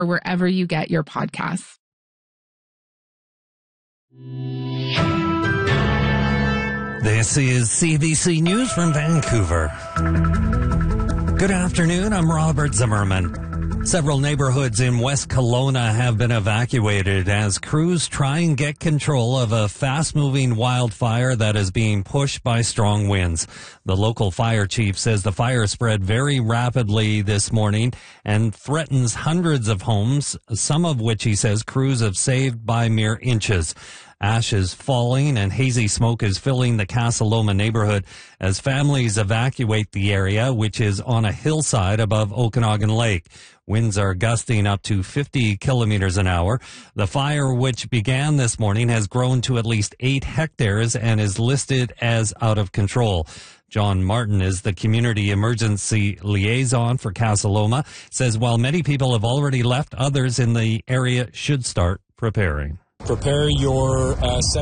or wherever you get your podcasts. This is CBC News from Vancouver. Good afternoon, I'm Robert Zimmerman. Several neighborhoods in West Kelowna have been evacuated as crews try and get control of a fast-moving wildfire that is being pushed by strong winds. The local fire chief says the fire spread very rapidly this morning and threatens hundreds of homes, some of which he says crews have saved by mere inches. Ash is falling and hazy smoke is filling the Casa Loma neighborhood as families evacuate the area, which is on a hillside above Okanagan Lake. Winds are gusting up to 50 kilometers an hour. The fire, which began this morning, has grown to at least 8 hectares and is listed as out of control. John Martin is the community emergency liaison for Casa Loma, says while many people have already left, others in the area should start preparing. Prepare your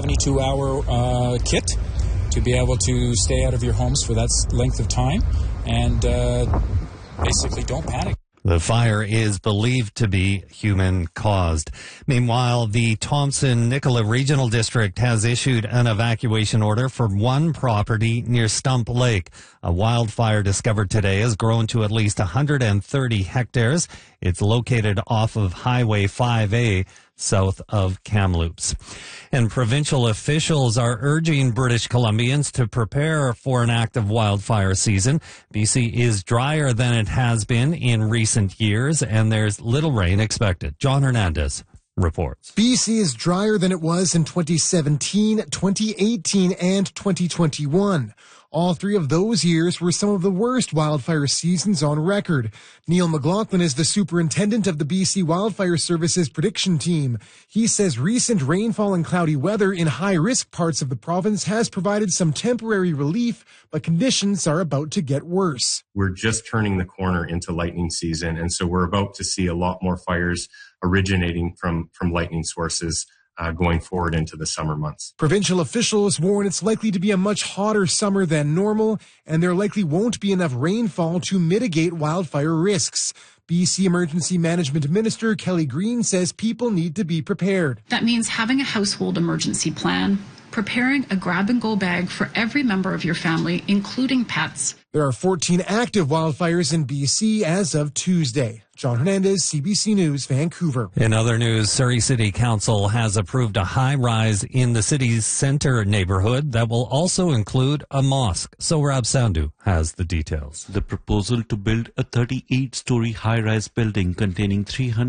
72-hour kit to be able to stay out of your homes for that length of time, and basically don't panic. The fire is believed to be human-caused. Meanwhile, the Thompson-Nicola Regional District has issued an evacuation order for one property near Stump Lake. A wildfire discovered today has grown to at least 130 hectares. It's located off of Highway 5A, south of Kamloops. And provincial officials are urging British Columbians to prepare for an active wildfire season. BC is drier than it has been in recent years, and there's little rain expected. John Hernandez reports. BC is drier than it was in 2017, 2018, and 2021. All three of those years were some of the worst wildfire seasons on record. Neil McLaughlin is the superintendent of the BC Wildfire Services prediction team. He says recent rainfall and cloudy weather in high-risk parts of the province has provided some temporary relief, but conditions are about to get worse. We're just turning the corner into lightning season, and so we're about to see a lot more fires originating from lightning sources going forward into the summer months. Provincial officials warn it's likely to be a much hotter summer than normal, and there likely won't be enough rainfall to mitigate wildfire risks. BC Emergency Management Minister Kelly Green says people need to be prepared. That means having a household emergency plan, preparing a grab-and-go bag for every member of your family, including pets. There are 14 active wildfires in BC as of Tuesday. John Hernandez, CBC News, Vancouver. In other news, Surrey City Council has approved a high-rise in the city's center neighborhood that will also include a mosque. Sohrab Sandhu has the details. The proposal to build a 38-story high-rise building containing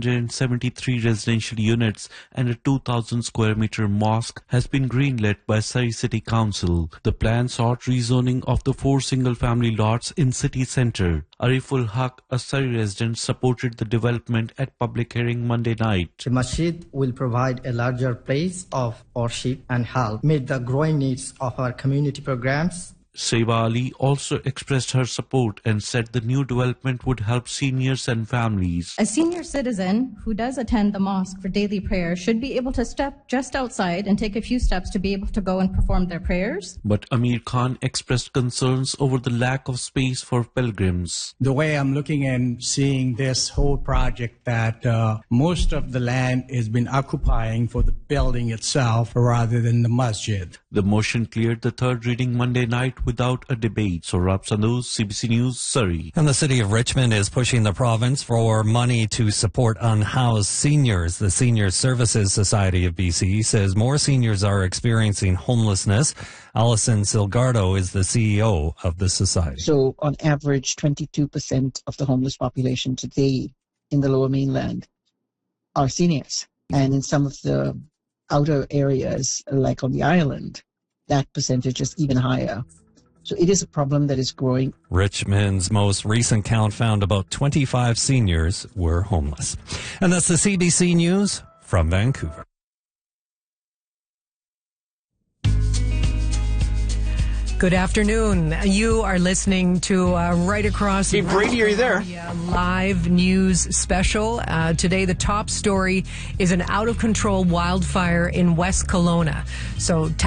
373 residential units and a 2,000-square-meter mosque has been greenlit by Surrey City Council. The plan sought rezoning of the 4 single-family lots in city center. Ariful Haq, a Surrey resident, supported the development at public hearing Monday night. The masjid will provide a larger place of worship and help meet the growing needs of our community programs. Seba Ali also expressed her support and said the new development would help seniors and families. A senior citizen who does attend the mosque for daily prayer should be able to step just outside and take a few steps to be able to go and perform their prayers. But Amir Khan expressed concerns over the lack of space for pilgrims. The way I'm looking and seeing this whole project, that most of the land has been occupying for the building itself rather than the masjid. The motion cleared the third reading Monday night without a debate. Sohrab Sandhu, CBC News, Surrey. And the city of Richmond is pushing the province for money to support unhoused seniors. The Senior Services Society of BC says more seniors are experiencing homelessness. Alison Silgardo is the CEO of the society. So on average, 22% of the homeless population today in the Lower Mainland are seniors. And in some of the outer areas, like on the island, that percentage is even higher. So it is a problem that is growing. Richmond's most recent count found about 25 seniors were homeless. And that's the CBC News from Vancouver. Good afternoon. You are listening to Right Across. Hey, Brady, are you there? Live news special. Today, the top story is an out-of-control wildfire in West Kelowna. So